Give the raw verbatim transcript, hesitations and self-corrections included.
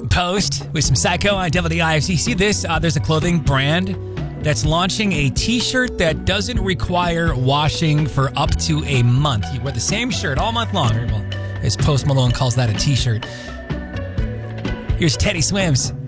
Post with some Psycho on W D I F C. See this? Uh, there's a clothing brand that's launching a t-shirt that doesn't require washing for up to a month. You wear the same shirt all month long. Well, as Post Malone calls that a t-shirt. Here's Teddy Swims.